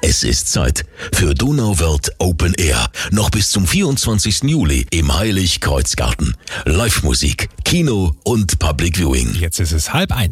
Es ist Zeit für Donauwörth Open Air. Noch bis zum 24. Juli im Heiligkreuzgarten. Live-Musik, Kino und Public Viewing. Jetzt ist es 12:30.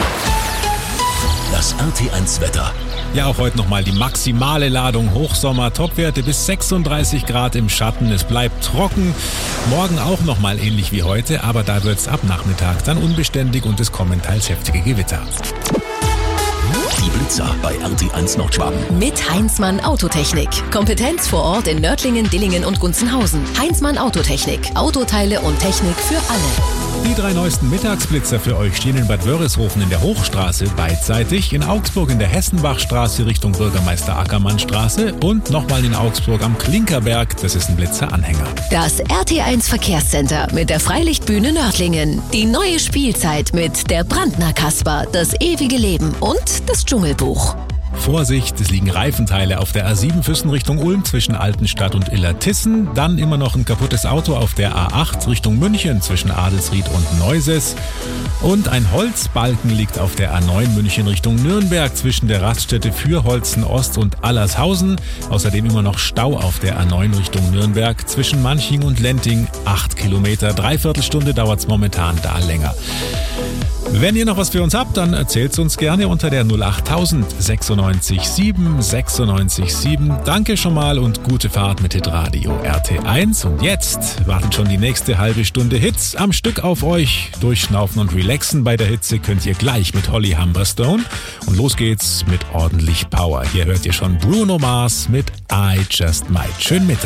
Das RT1-Wetter. Ja, auch heute nochmal die maximale Ladung. Hochsommer, Topwerte bis 36 Grad im Schatten. Es bleibt trocken. Morgen auch nochmal ähnlich wie heute, aber da wird es ab Nachmittag dann unbeständig und es kommen teils heftige Gewitter. Die Blitzer bei RT1 Nordschwaben. Mit Heinzmann Autotechnik. Kompetenz vor Ort in Nördlingen, Dillingen und Gunzenhausen. Heinzmann Autotechnik. Autoteile und Technik für alle. Die 3 neuesten Mittagsblitzer für euch stehen in Bad Wörishofen in der Hochstraße beidseitig, in Augsburg in der Hessenbachstraße Richtung Bürgermeister Ackermannstraße und nochmal in Augsburg am Klinkerberg. Das ist ein Blitzer-Anhänger. Das RT1 Verkehrscenter mit der Freilichtbühne Nördlingen. Die neue Spielzeit mit der Brandner Kasper, das ewige Leben und das Dschungelbuch. Vorsicht, es liegen Reifenteile auf der A7 Füssen Richtung Ulm zwischen Altenstadt und Illertissen. Dann immer noch ein kaputtes Auto auf der A8 Richtung München zwischen Adelsried und Neuses. Und ein Holzbalken liegt auf der A9 München Richtung Nürnberg zwischen der Raststätte Fürholzen Ost und Allershausen. Außerdem immer noch Stau auf der A9 Richtung Nürnberg zwischen Manching und Lenting. 8 Kilometer, 3/4 Stunde dauert es momentan da länger. Wenn ihr noch was für uns habt, dann erzählt's uns gerne unter der 08000 96 7 96 7. Danke schon mal und gute Fahrt mit Hitradio RT1. Und jetzt wartet schon die nächste halbe Stunde Hits am Stück auf euch. Durchschnaufen und relaxen bei der Hitze könnt ihr gleich mit Holly Humberstone. Und los geht's mit ordentlich Power. Hier hört ihr schon Bruno Mars mit I Just Might. Schönen Mittag.